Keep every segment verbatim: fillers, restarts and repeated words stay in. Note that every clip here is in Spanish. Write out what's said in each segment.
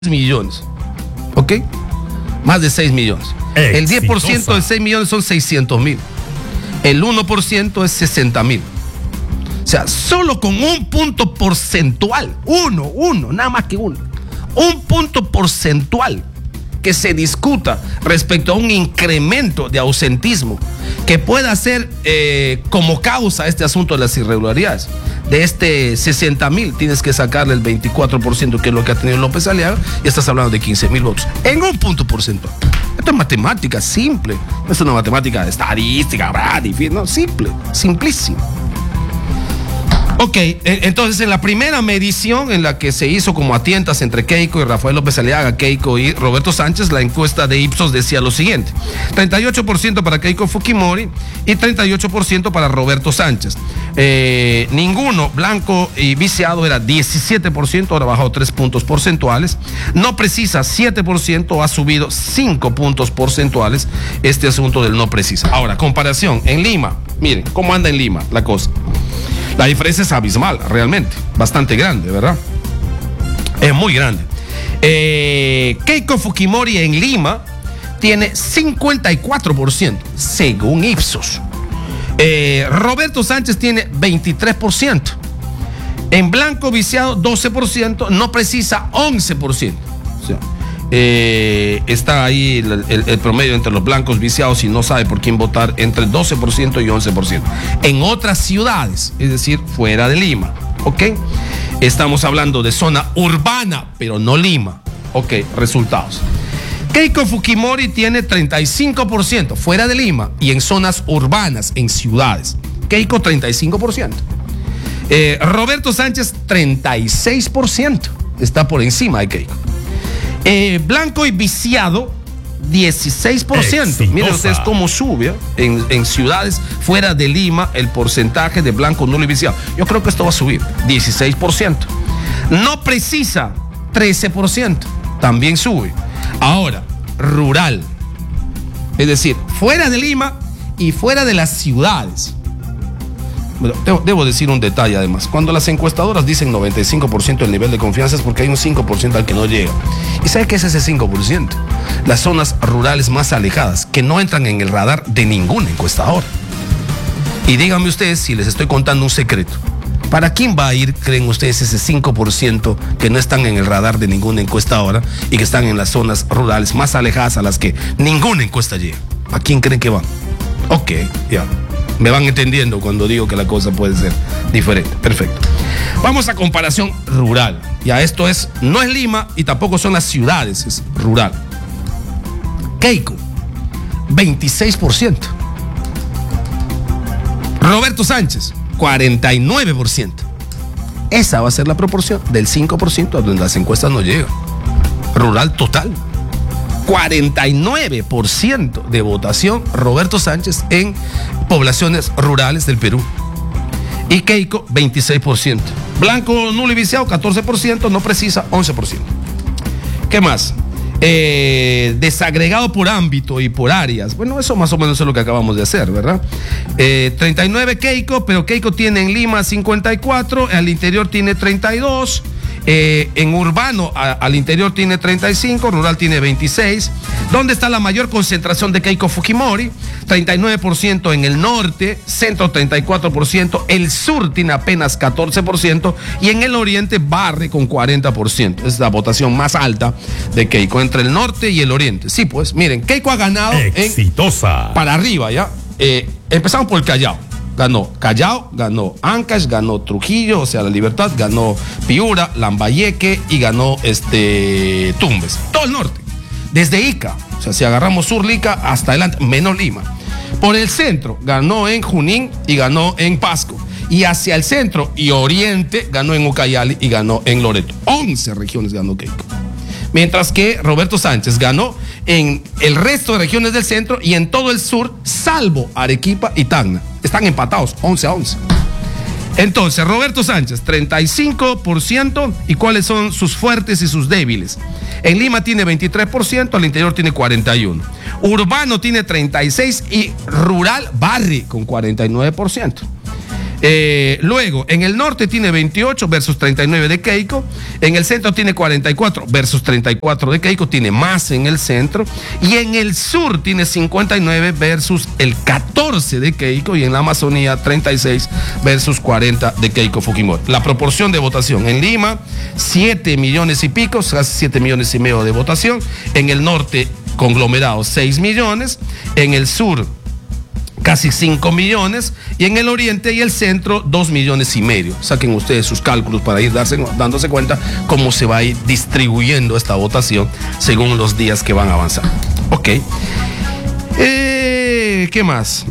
millones. ¿Ok? Más de seis millones. Exitosa. El diez por ciento de seis millones son seiscientos mil. El uno por ciento es sesenta mil. O sea, solo con un punto porcentual, uno, uno, nada más que uno, un punto porcentual que se discuta respecto a un incremento de ausentismo que pueda ser eh, como causa este asunto de las irregularidades. De este sesenta mil tienes que sacarle el veinticuatro por ciento, que es lo que ha tenido López Aliaga, y estás hablando de quince mil votos en un punto porcentual. Esto es matemática simple, no es una matemática estadística, ¿verdad? No, simple, simplísimo. Ok, entonces en la primera medición en la que se hizo como a tientas entre Keiko y Rafael López Aliaga, Keiko y Roberto Sánchez, la encuesta de Ipsos decía lo siguiente: treinta y ocho por ciento para Keiko Fujimori y treinta y ocho por ciento para Roberto Sánchez. Eh, ninguno, blanco y viciado, era diecisiete por ciento, ahora ha bajado tres puntos porcentuales. No precisa, siete por ciento, ha subido cinco puntos porcentuales este asunto del no precisa. Ahora, comparación, en Lima, miren, ¿cómo anda en Lima la cosa? La diferencia es abismal, realmente, bastante grande, ¿verdad? Es muy grande. Eh, Keiko Fujimori en Lima tiene cincuenta y cuatro por ciento, según Ipsos. Eh, Roberto Sánchez tiene veintitrés por ciento. En blanco viciado, doce por ciento. No precisa, once por ciento. O sea, eh, está ahí el, el, el promedio entre los blancos viciados y no sabe por quién votar, entre doce por ciento y once por ciento. En otras ciudades, es decir, fuera de Lima, ¿ok? Estamos hablando de zona urbana, pero no Lima. Ok, resultados. Keiko Fujimori tiene treinta y cinco por ciento fuera de Lima y en zonas urbanas, en ciudades. Keiko treinta y cinco por ciento. Eh, Roberto Sánchez treinta y seis por ciento. Está por encima de Keiko. Eh, blanco y viciado, dieciséis por ciento. Exitosa. Miren ustedes cómo sube en, en ciudades fuera de Lima el porcentaje de blanco, nulo y viciado. Yo creo que esto va a subir, dieciséis por ciento. No precisa, trece por ciento. También sube. Ahora, rural. Es decir, fuera de Lima y fuera de las ciudades. Bueno, debo, debo decir un detalle además. Cuando las encuestadoras dicen noventa y cinco por ciento del nivel de confianza es porque hay un cinco por ciento al que no llega. ¿Y sabe qué es ese cinco por ciento? Las zonas rurales más alejadas, que no entran en el radar de ningún encuestador. Y díganme ustedes si les estoy contando un secreto. ¿Para quién va a ir, creen ustedes, ese cinco por ciento que no están en el radar de ninguna encuestadora y que están en las zonas rurales más alejadas a las que ninguna encuesta llega? ¿A quién creen que van? Ok, ya. Me van entendiendo cuando digo que la cosa puede ser diferente. Perfecto. Vamos a comparación rural. Ya esto es, no es Lima y tampoco son las ciudades, es rural. Keiko, veintiséis por ciento. Roberto Sánchez, cuarenta y nueve por ciento. Esa va a ser la proporción del cinco por ciento a donde las encuestas no llegan. Rural total. cuarenta y nueve por ciento de votación Roberto Sánchez en poblaciones rurales del Perú. Y Keiko, veintiséis por ciento. Blanco, nulo y viciado, catorce por ciento. No precisa, once por ciento. ¿Qué más? Eh, desagregado por ámbito y por áreas. Bueno, eso más o menos es lo que acabamos de hacer, ¿verdad? Eh, treinta y nueve Keiko, pero Keiko tiene en Lima cincuenta y cuatro, al interior tiene treinta y dos. Eh, en urbano a, al interior tiene treinta y cinco, rural tiene veintiséis. ¿Dónde está la mayor concentración de Keiko Fujimori? treinta y nueve por ciento en el norte, centro treinta y cuatro por ciento, el sur tiene apenas catorce por ciento y en el oriente barre con cuarenta por ciento. Es la votación más alta de Keiko entre el norte y el oriente. Sí, pues, miren, Keiko ha ganado exitosa en, para arriba, ¿ya? Eh, empezamos por el Callao. Ganó Callao, ganó Ancash, ganó Trujillo, o sea, La Libertad, ganó Piura, Lambayeque y ganó este Tumbes. Todo el norte, desde Ica, o sea, si agarramos sur Ica hasta adelante, menos Lima. Por el centro, ganó en Junín y ganó en Pasco. Y hacia el centro y oriente, ganó en Ucayali y ganó en Loreto. once regiones ganó Keiko. Mientras que Roberto Sánchez ganó en el resto de regiones del centro y en todo el sur, salvo Arequipa y Tacna. Están empatados, once a once. Entonces, Roberto Sánchez, treinta y cinco por ciento. ¿Y cuáles son sus fuertes y sus débiles? En Lima tiene veintitrés por ciento, al interior tiene cuarenta y uno. Urbano tiene treinta y seis y rural barre con cuarenta y nueve por ciento. Eh, luego, en el norte tiene veintiocho versus treinta y nueve de Keiko. En el centro tiene cuarenta y cuatro versus treinta y cuatro de Keiko. Tiene más en el centro. Y en el sur tiene cincuenta y nueve versus el catorce de Keiko. Y en la Amazonía, treinta y seis versus cuarenta de Keiko Fujimori. La proporción de votación en Lima, siete millones y pico, casi siete millones y medio de votación. En el norte, conglomerado, seis millones. En el sur, casi cinco millones, y en el oriente y el centro dos millones y medio. Saquen ustedes sus cálculos para ir darse, dándose cuenta cómo se va a ir distribuyendo esta votación según los días que van a avanzar. Ok. Eh, ¿Qué más?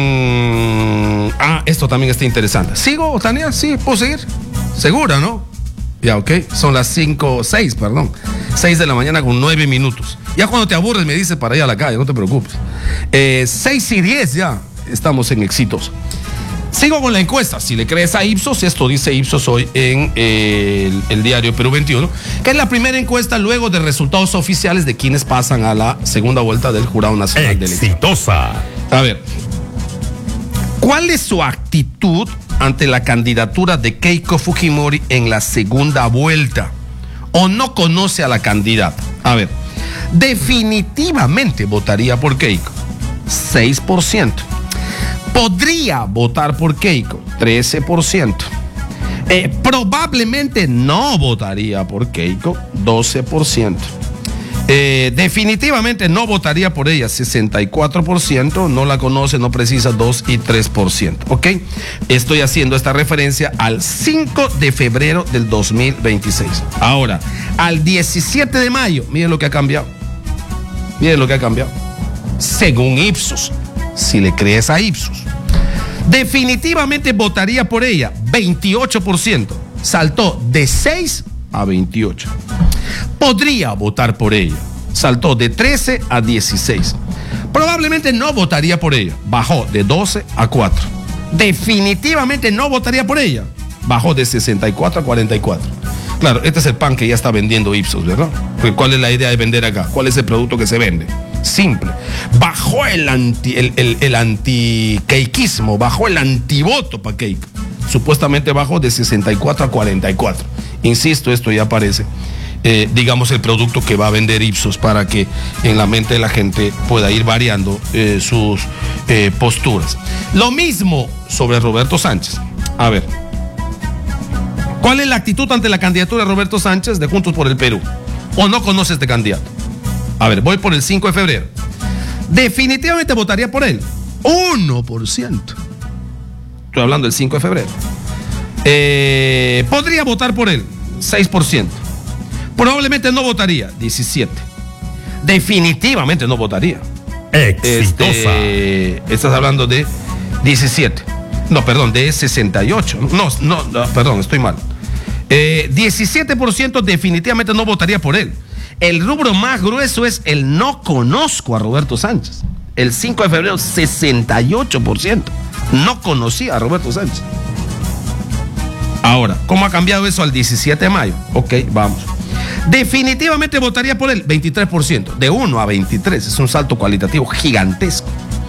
Mm, ah, esto también está interesante. ¿Sigo, Tania? Sí, ¿puedo seguir? ¿Segura, no? Ya, ok. Son las cinco, seis, perdón. seis de la mañana con nueve minutos. Ya cuando te aburres me dices para ir a la calle, no te preocupes. Eh, seis y diez ya estamos en Éxitos. Sigo con la encuesta. Si le crees a Ipsos, esto dice Ipsos hoy en eh, el, el diario Perú veintiuno, que es la primera encuesta luego de resultados oficiales de quienes pasan a la segunda vuelta del Jurado Nacional de Elecciones. Exitosa. A ver, ¿cuál es su actitud ante la candidatura de Keiko Fujimori en la segunda vuelta? ¿O no conoce a la candidata? A ver, definitivamente votaría por Keiko, seis por ciento. Podría votar por Keiko, trece por ciento. Eh, probablemente no votaría por Keiko, doce por ciento. Eh, definitivamente no votaría por ella, sesenta y cuatro por ciento. No la conoce, no precisa, dos y tres por ciento. ¿Ok? Estoy haciendo esta referencia al cinco de febrero del dos mil veintiséis. Ahora, al diecisiete de mayo, miren lo que ha cambiado. Miren lo que ha cambiado. Según Ipsos, si le crees a Ipsos, definitivamente votaría por ella, veintiocho por ciento. Saltó de seis a veintiocho. Podría votar por ella, saltó de trece a dieciséis. Probablemente no votaría por ella, bajó de doce a cuatro. Definitivamente no votaría por ella, bajó de sesenta y cuatro a cuarenta y cuatro. Claro, este es el pan que ya está vendiendo Ipsos, ¿verdad? Porque ¿cuál es la idea de vender acá? ¿Cuál es el producto que se vende? Simple. Bajó el anti, el, el, el anti-keikismo, bajó el antivoto para Keiko. Supuestamente bajó de sesenta y cuatro a cuarenta y cuatro. Insisto, esto ya aparece, eh, digamos, el producto que va a vender Ipsos para que en la mente de la gente pueda ir variando eh, sus eh, posturas. Lo mismo sobre Roberto Sánchez. A ver, ¿cuál es la actitud ante la candidatura de Roberto Sánchez de Juntos por el Perú? ¿O no conoce este candidato? A ver, voy por el cinco de febrero. Definitivamente votaría por él, uno por ciento. Estoy hablando del cinco de febrero. Eh, podría votar por él, seis por ciento. Probablemente no votaría, diecisiete. Definitivamente no votaría. Exitosa. Este, estás hablando de diecisiete. No, perdón, de sesenta y ocho. No, no, no perdón, estoy mal. Eh, diecisiete por ciento definitivamente no votaría por él. El rubro más grueso es el no conozco a Roberto Sánchez. El cinco de febrero, sesenta y ocho por ciento. No conocía a Roberto Sánchez. Ahora, ¿cómo ha cambiado eso al diecisiete de mayo? Ok, vamos. Definitivamente votaría por él, veintitrés por ciento. De uno a veintitrés, es un salto cualitativo gigantesco.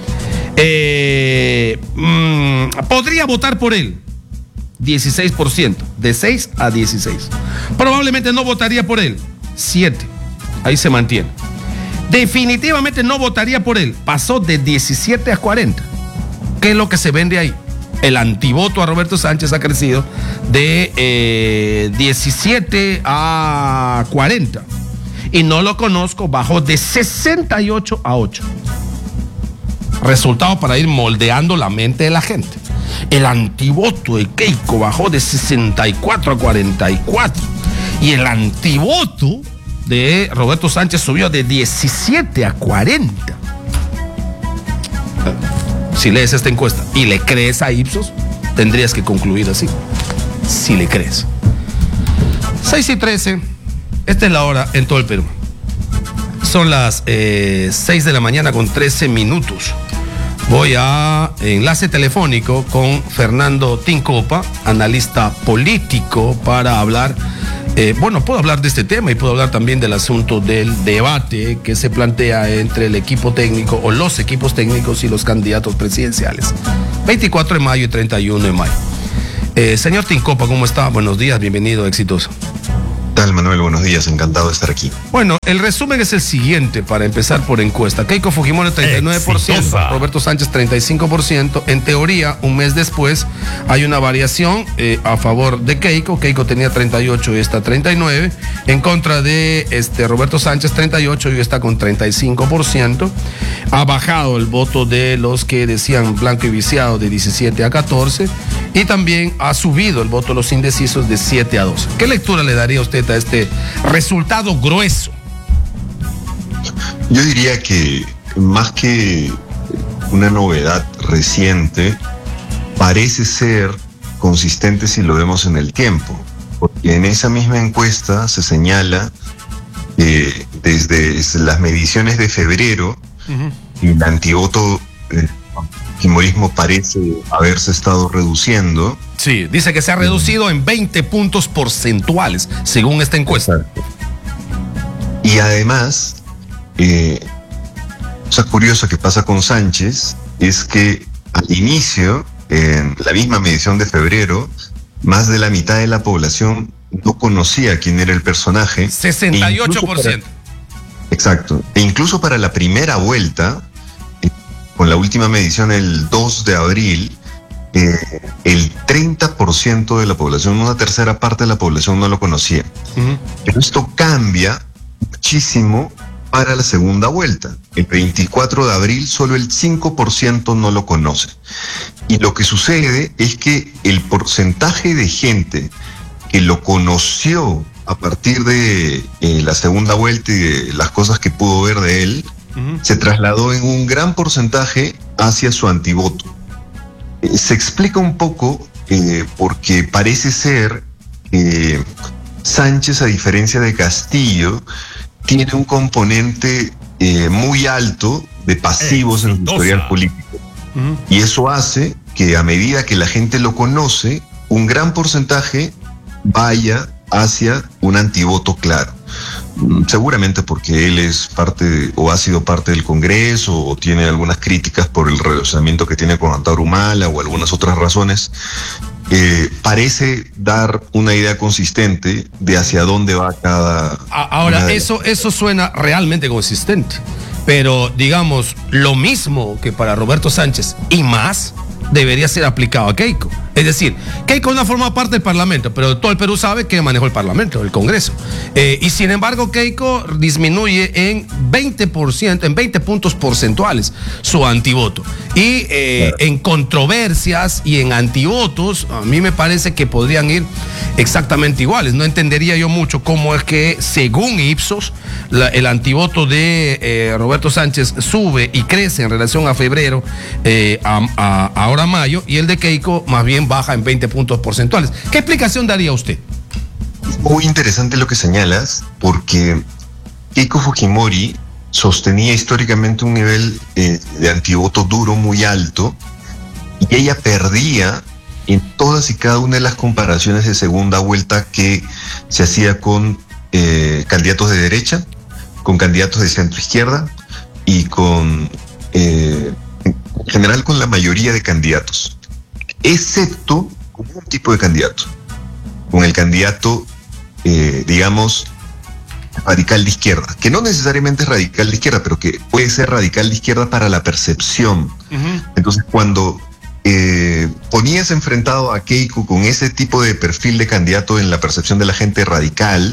Eh, mmm, podría votar por él, dieciséis por ciento. De seis a dieciséis. Probablemente no votaría por él, siete. Ahí se mantiene. Definitivamente no votaría por él. Pasó de diecisiete a cuarenta. ¿Qué es lo que se vende ahí? El antivoto a Roberto Sánchez ha crecido de eh, diecisiete a cuarenta. Y no lo conozco, bajó de sesenta y ocho a ocho. Resultado para ir moldeando la mente de la gente. El antivoto de Keiko bajó de sesenta y cuatro a cuarenta y cuatro. Y el antivoto de Roberto Sánchez subió de diecisiete a cuarenta. Si lees esta encuesta y le crees a Ipsos, tendrías que concluir así. Si le crees. seis y trece, esta es la hora en todo el Perú. Son las eh, seis de la mañana con trece minutos. Voy a enlace telefónico con Fernando Tincopa, analista político, para hablar Eh, bueno, puedo hablar de este tema y puedo hablar también del asunto del debate que se plantea entre el equipo técnico o los equipos técnicos y los candidatos presidenciales. veinticuatro de mayo y treinta y uno de mayo. Eh, señor Tincopa, ¿cómo está? Buenos días, bienvenido, exitoso. ¿Qué tal, Manuel? Buenos días, encantado de estar aquí. Bueno, el resumen es el siguiente para empezar por encuesta. Keiko Fujimori treinta y nueve por ciento, Exitosa. Roberto Sánchez treinta y cinco por ciento. En teoría, un mes después hay una variación eh, a favor de Keiko. Keiko tenía treinta y ocho y está treinta y nueve. En contra de este, Roberto Sánchez treinta y ocho y está con treinta y cinco por ciento. Ha bajado el voto de los que decían blanco y viciado de diecisiete a catorce. Y también ha subido el voto de los indecisos de siete a doce. ¿Qué lectura le daría usted a este resultado grueso? Yo diría que más que una novedad reciente, parece ser consistente si lo vemos en el tiempo, porque en esa misma encuesta se señala que desde las mediciones de febrero, uh-huh, el antivoto eh, fujimorismo parece haberse estado reduciendo. Sí, dice que se ha reducido en veinte puntos porcentuales, según esta encuesta. Exacto. Y además, eh, cosa curiosa que pasa con Sánchez es que al inicio, en la misma medición de febrero, más de la mitad de la población no conocía quién era el personaje. sesenta y ocho por ciento. Para, exacto. E incluso para la primera vuelta, con la última medición el dos de abril, eh, el treinta por ciento de la población, una tercera parte de la población no lo conocía. Uh-huh. Pero esto cambia muchísimo para la segunda vuelta. El veinticuatro de abril solo el cinco por ciento no lo conoce. Y lo que sucede es que el porcentaje de gente que lo conoció a partir de eh, la segunda vuelta y de las cosas que pudo ver de él, uh-huh, se trasladó en un gran porcentaje hacia su antivoto. Eh, se explica un poco eh, porque parece ser que eh, Sánchez, a diferencia de Castillo, tiene un componente eh, muy alto de pasivos en su historial político. Uh-huh. Y eso hace que a medida que la gente lo conoce, un gran porcentaje vaya hacia un antivoto claro. Seguramente porque él es parte de, o ha sido parte del Congreso, o tiene algunas críticas por el relacionamiento que tiene con Antauro Humala o algunas otras razones. Eh, parece dar una idea consistente de hacia dónde va cada... Ahora, eso, eso suena realmente consistente, pero digamos, lo mismo que para Roberto Sánchez y más debería ser aplicado a Keiko. Es decir, Keiko no forma parte del Parlamento, pero todo el Perú sabe que manejó el Parlamento, el Congreso. Eh, y sin embargo, Keiko disminuye en veinte por ciento, en veinte puntos porcentuales su antivoto. Y eh, en controversias y en antivotos, a mí me parece que podrían ir exactamente iguales. No entendería yo mucho cómo es que, según Ipsos, la, el antivoto de eh, Roberto Sánchez sube y crece en relación a febrero, eh, a, a, ahora mayo, y el de Keiko más bien baja en veinte puntos porcentuales. ¿Qué explicación daría usted? Muy interesante lo que señalas, porque Keiko Fujimori sostenía históricamente un nivel eh, de antivoto duro muy alto, y ella perdía en todas y cada una de las comparaciones de segunda vuelta que se hacía con eh, candidatos de derecha, con candidatos de centro izquierda y con eh, en general con la mayoría de candidatos, excepto con un tipo de candidato, con el candidato, eh, digamos, radical de izquierda, que no necesariamente es radical de izquierda, pero que puede ser radical de izquierda para la percepción. Uh-huh. Entonces, cuando eh, ponías enfrentado a Keiko con ese tipo de perfil de candidato en la percepción de la gente radical,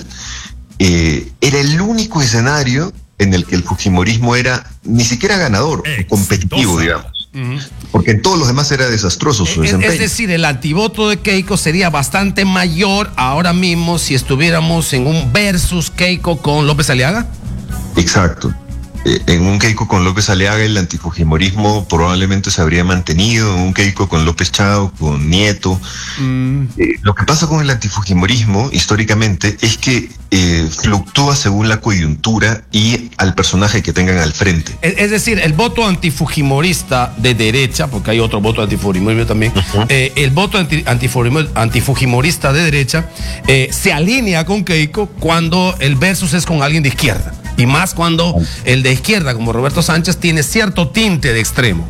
eh, era el único escenario en el que el fujimorismo era ni siquiera ganador, o competitivo, digamos. Uh-huh. Porque en todos los demás era desastroso su es, desempeño. Es decir, el antivoto de Keiko sería bastante mayor ahora mismo si estuviéramos en un versus Keiko con López Aliaga. Exacto. Eh, en un Keiko con López Aliaga el antifujimorismo probablemente se habría mantenido, en un Keiko con López Chao, con Nieto. Mm. Eh, lo que pasa con el antifujimorismo históricamente es que eh, fluctúa según la coyuntura y al personaje que tengan al frente. Es, es decir, el voto antifujimorista de derecha, porque hay otro voto antifujimorista también, uh-huh. eh, el voto anti, antifujimorista de derecha eh, se alinea con Keiko cuando el versus es con alguien de izquierda. Y más cuando el de izquierda, como Roberto Sánchez, tiene cierto tinte de extremo.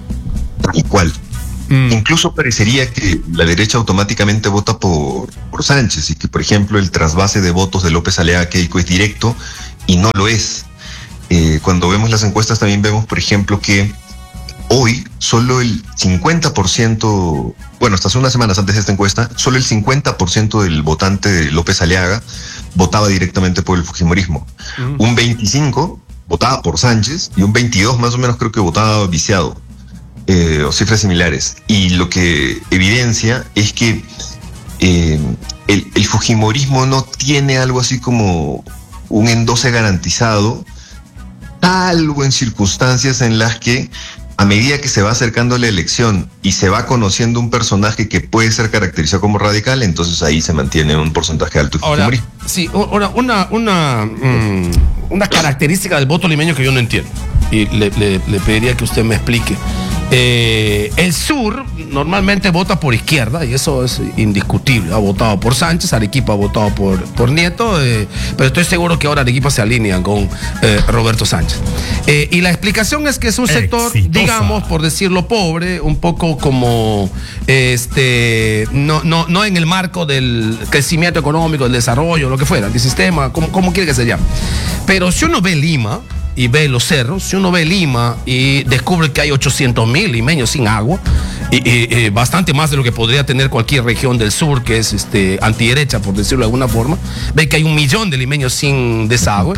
Tal cual. Mm. Incluso parecería que la derecha automáticamente vota por, por Sánchez y que, por ejemplo, el trasvase de votos de López Aliaga a Keiko es directo y no lo es. Eh, cuando vemos las encuestas también vemos, por ejemplo, que hoy solo el cincuenta por ciento, bueno, hasta hace unas semanas antes de esta encuesta, solo el cincuenta por ciento del votante de López Aliaga votaba directamente por el fujimorismo. Mm. Un veinticinco por ciento votaba por Sánchez y un veintidós por ciento más o menos creo que votaba viciado. Eh, o cifras similares. Y lo que evidencia es que eh, el, el fujimorismo no tiene algo así como un endose garantizado, salvo en circunstancias en las que a medida que se va acercando la elección y se va conociendo un personaje que puede ser caracterizado como radical, entonces ahí se mantiene un porcentaje alto de fujimorismo. Ahora, sí, ahora una, una, mm, una característica del voto limeño que yo no entiendo y le, le, le pediría que usted me explique. Eh, el sur normalmente vota por izquierda y eso es indiscutible. Ha votado por Sánchez, Arequipa ha votado por, por Nieto, eh, pero estoy seguro que ahora Arequipa se alinea con eh, Roberto Sánchez. Eh, y la explicación es que es un sector, exitosa, digamos, por decirlo pobre, un poco como este no, no, no en el marco del crecimiento económico, del desarrollo, lo que fuera, del sistema, como, como quiere que se llame. Pero si uno ve Lima y ve los cerros, si uno ve Lima y descubre que hay ochocientos mil limeños sin agua, y, y, y bastante más de lo que podría tener cualquier región del sur que es este, antiderecha, por decirlo de alguna forma, ve que hay un millón de limeños sin desagüe,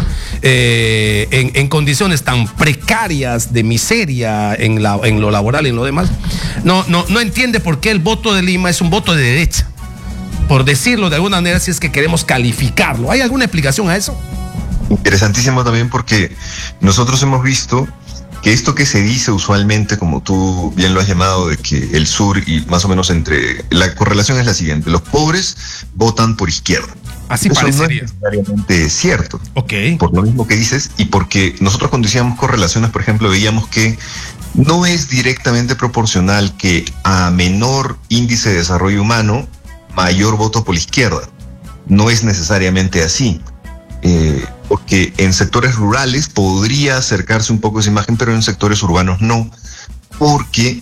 eh, en, en condiciones tan precarias de miseria en, la, en lo laboral y en lo demás, no, no, no entiende por qué el voto de Lima es un voto de derecha, por decirlo de alguna manera, si es que queremos calificarlo. ¿Hay alguna explicación a eso? Interesantísimo también porque nosotros hemos visto que esto que se dice usualmente, como tú bien lo has llamado, de que el sur y más o menos entre... La correlación es la siguiente, los pobres votan por izquierda. Así eso parecería. No es necesariamente cierto. Ok. Por lo mismo que dices y porque nosotros cuando hacíamos correlaciones, por ejemplo, veíamos que no es directamente proporcional que a menor índice de desarrollo humano, mayor voto por la izquierda. No es necesariamente así. Eh, porque en sectores rurales podría acercarse un poco esa imagen, pero en sectores urbanos no, porque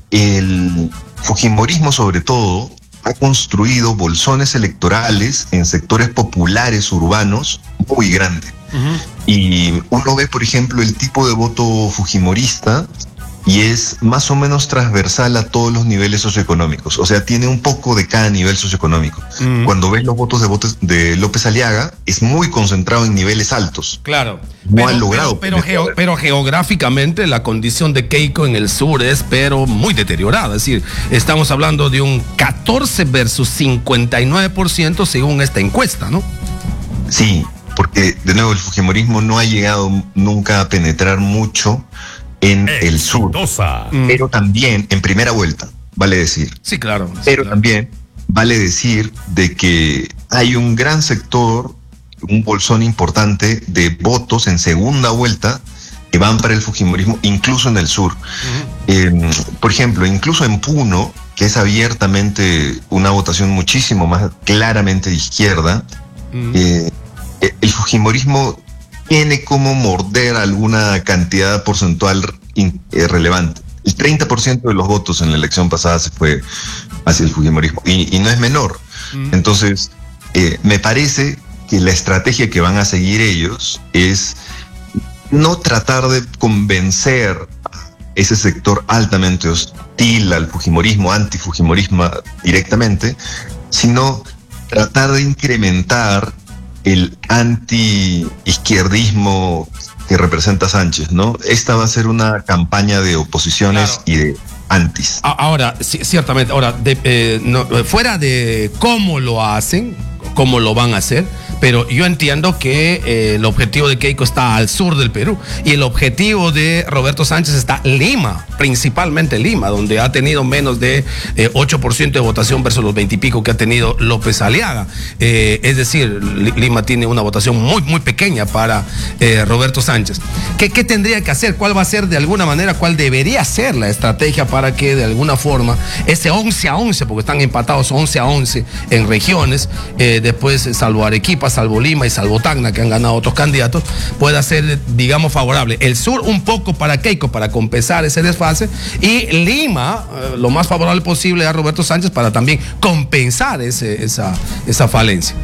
el fujimorismo sobre todo ha construido bolsones electorales en sectores populares urbanos muy grandes. Uh-huh. Y uno ve, por ejemplo, el tipo de voto fujimorista y es más o menos transversal a todos los niveles socioeconómicos. O sea, tiene un poco de cada nivel socioeconómico. Mm. Cuando ves los votos de, votos de López Aliaga, es muy concentrado en niveles altos. Claro. No pero, han logrado. Pero, pero, geo, pero geográficamente la condición de Keiko en el sur es pero muy deteriorada. Es decir, estamos hablando de un catorce versus cincuenta y nueve por ciento según esta encuesta, ¿no? Sí, porque de nuevo el fujimorismo no ha llegado nunca a penetrar mucho en el sur, mm. pero también en primera vuelta, vale decir. Sí, claro. Sí, pero claro. también vale decir de que hay un gran sector, un bolsón importante de votos en segunda vuelta que van para el fujimorismo, incluso en el sur. Uh-huh. Eh, por ejemplo, incluso en Puno, que es abiertamente una votación muchísimo más claramente de izquierda, uh-huh. eh, el fujimorismo tiene como morder alguna cantidad porcentual in, eh, relevante. El treinta por ciento de los votos en la elección pasada se fue hacia el fujimorismo y, y no es menor. Mm. Entonces, eh, me parece que la estrategia que van a seguir ellos es no tratar de convencer a ese sector altamente hostil al fujimorismo, antifujimorismo directamente, sino tratar de incrementar el anti-izquierdismo que representa Sánchez, ¿no? Esta va a ser una campaña de oposiciones claro. y de antis. Ahora, sí, ciertamente, ahora, de, eh, no, fuera de cómo lo hacen, cómo lo van a hacer, pero yo entiendo que eh, el objetivo de Keiko está al sur del Perú y el objetivo de Roberto Sánchez está Lima, principalmente Lima, donde ha tenido menos de eh, ocho por ciento de votación versus los veinte y pico que ha tenido López Aliaga. Eh, es decir, Lima tiene una votación muy, muy pequeña para eh, Roberto Sánchez. ¿Qué, ¿Qué tendría que hacer? ¿Cuál va a ser de alguna manera, cuál debería ser la estrategia para que de alguna forma ese once a once, porque están empatados once a once en regiones, eh, después salvo Arequipa, salvo Lima y salvo Tacna, que han ganado otros candidatos, pueda ser, digamos, favorable? El sur un poco para Keiko, para compensar ese desfase, y Lima, eh, lo más favorable posible a Roberto Sánchez para también compensar ese, esa, esa falencia.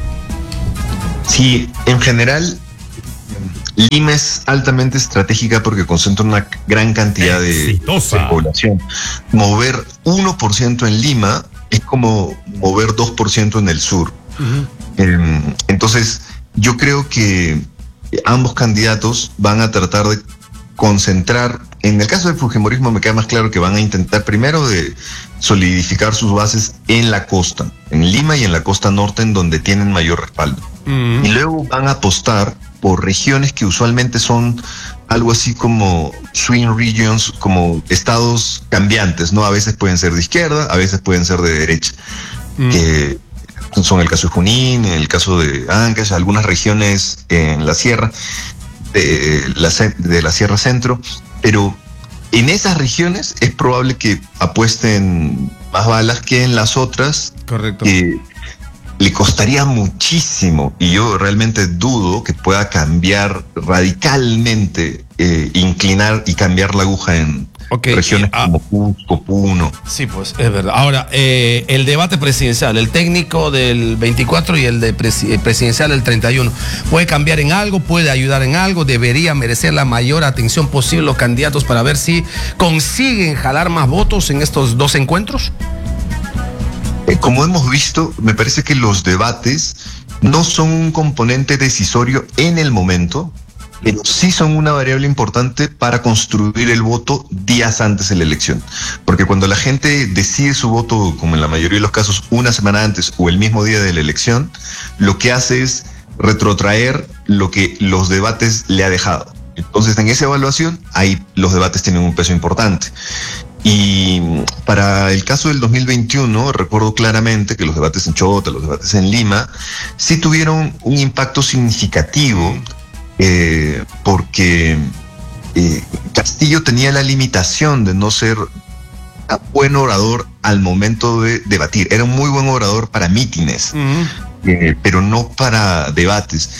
Sí, en general, Lima es altamente estratégica porque concentra una gran cantidad de, de población. Mover uno por ciento en Lima es como mover dos por ciento en el sur. Uh-huh. eh, entonces, yo creo que ambos candidatos van a tratar de concentrar, en el caso del fujimorismo me queda más claro que van a intentar primero de solidificar sus bases en la costa, en Lima y en la costa norte, en donde tienen mayor respaldo. Uh-huh. Y luego van a apostar por regiones que usualmente son algo así como swing regions, como estados cambiantes, ¿no? A veces pueden ser de izquierda, a veces pueden ser de derecha. Mm. Que son el caso de Junín, el caso de Ancash, algunas regiones en la sierra, de la, de la Sierra Centro, pero en esas regiones es probable que apuesten más balas que en las otras. Correcto. Que le costaría muchísimo, y yo realmente dudo que pueda cambiar radicalmente, eh, inclinar y cambiar la aguja en okay. regiones ah, como Cusco, Puno. Sí, pues es verdad. Ahora, eh, el debate presidencial, el técnico del veinticuatro y el de presi- presidencial del treinta y uno, ¿puede cambiar en algo? ¿Puede ayudar en algo? ¿Debería merecer la mayor atención posible los candidatos para ver si consiguen jalar más votos en estos dos encuentros? Como hemos visto, me parece que los debates no son un componente decisorio en el momento, pero sí son una variable importante para construir el voto días antes de la elección. Porque cuando la gente decide su voto, como en la mayoría de los casos, una semana antes o el mismo día de la elección, lo que hace es retrotraer lo que los debates le ha dejado. Entonces, en esa evaluación, ahí los debates tienen un peso importante. Y para el caso del dos mil veintiuno, recuerdo claramente que los debates en Chota, los debates en Lima, sí tuvieron un impacto significativo, eh, porque eh, Castillo tenía la limitación de no ser un buen orador al momento de debatir. Era un muy buen orador para mítines. Uh-huh. Eh, pero no para debates,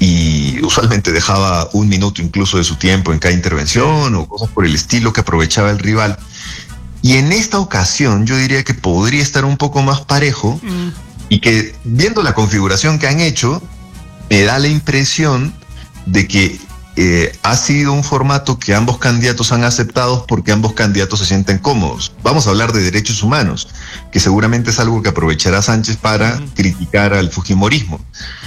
y usualmente dejaba un minuto incluso de su tiempo en cada intervención o cosas por el estilo que aprovechaba el rival. Y en esta ocasión yo diría que podría estar un poco más parejo, mm. y que viendo la configuración que han hecho, me da la impresión de que eh, ha sido un formato que ambos candidatos han aceptado porque ambos candidatos se sienten cómodos. Vamos a hablar de derechos humanos, que seguramente es algo que aprovechará Sánchez para uh-huh. criticar al fujimorismo.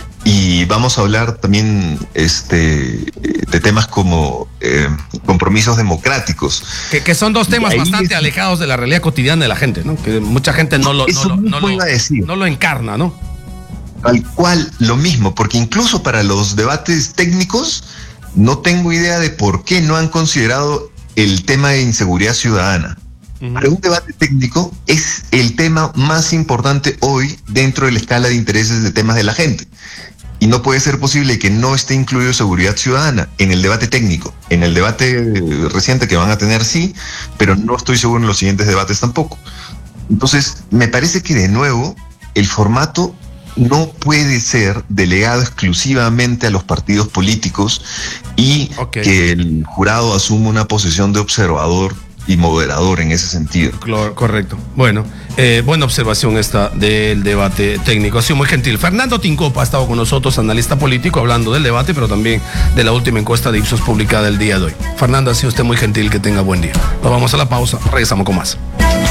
Y vamos a hablar también este, de temas como eh, compromisos democráticos. Que, que son dos temas bastante es, alejados de la realidad cotidiana de la gente, ¿no? Que mucha gente no lo, no lo, no lo, no lo encarna, ¿no? Tal cual, lo mismo, porque incluso para los debates técnicos, no tengo idea de por qué no han considerado el tema de inseguridad ciudadana. Uh-huh. Para un debate técnico es el tema más importante hoy dentro de la escala de intereses de temas de la gente. Y no puede ser posible que no esté incluido seguridad ciudadana en el debate técnico. En el debate reciente que van a tener sí, pero no estoy seguro en los siguientes debates tampoco. Entonces, me parece que de nuevo el formato no puede ser delegado exclusivamente a los partidos políticos y okay. que el jurado asuma una posición de observador y moderador en ese sentido. Correcto. Bueno, eh, buena observación esta del debate técnico. Ha sido muy gentil. Fernando Tincopa ha estado con nosotros, analista político, hablando del debate, pero también de la última encuesta de Ipsos publicada el día de hoy. Fernando, ha sido usted muy gentil, que tenga buen día. Nos vamos a la pausa, regresamos con más.